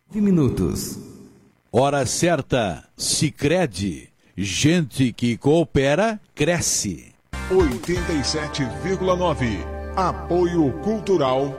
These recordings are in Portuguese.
Minutos. Hora certa, Sicredi. Gente que coopera, cresce. 87,9. Apoio Cultural.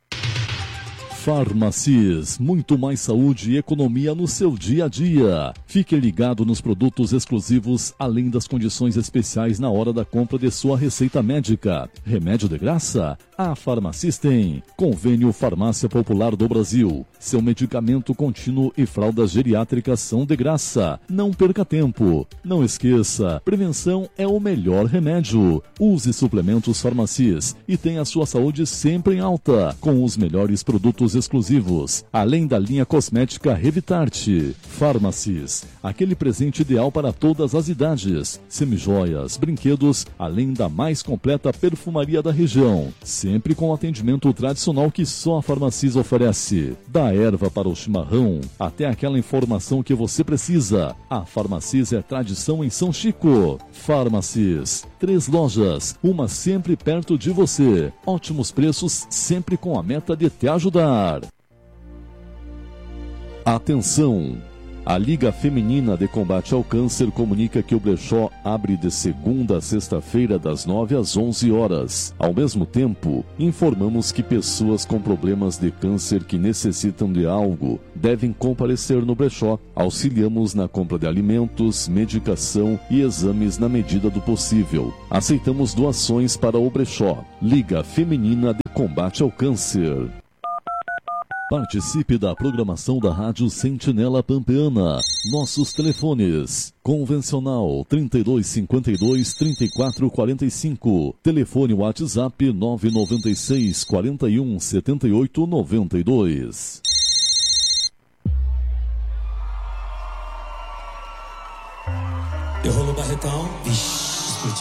Farmacis, muito mais saúde e economia no seu dia a dia. Fique ligado nos produtos exclusivos, além das condições especiais na hora da compra de sua receita médica. Remédio de graça? A Farmacis tem. Convênio Farmácia Popular do Brasil. Seu medicamento contínuo e fraldas geriátricas são de graça. Não perca tempo. Não esqueça, prevenção é o melhor remédio. Use suplementos Farmacis e tenha a sua saúde sempre em alta, com os melhores produtos exclusivos, além da linha cosmética Revitarte. Farmacis, aquele presente ideal para todas as idades. Semijoias, brinquedos, além da mais completa perfumaria da região. Sempre com o atendimento tradicional que só a Farmacis oferece. Da erva para o chimarrão, até aquela informação que você precisa. A Farmacis é tradição em São Chico. Farmacis, 3 lojas, uma sempre perto de você. Ótimos preços, sempre com a meta de te ajudar. Atenção! A Liga Feminina de Combate ao Câncer comunica que o brechó abre de segunda a sexta-feira das 9 às 11 horas. Ao mesmo tempo, informamos que pessoas com problemas de câncer que necessitam de algo devem comparecer no brechó. Auxiliamos na compra de alimentos, medicação e exames na medida do possível. Aceitamos doações para o brechó. Liga Feminina de Combate ao Câncer. Participe da programação da Rádio Sentinela Pampeana. Nossos telefones: convencional 3252-3445. Telefone WhatsApp 996-41-7892. Eu rolo barretão, vixi.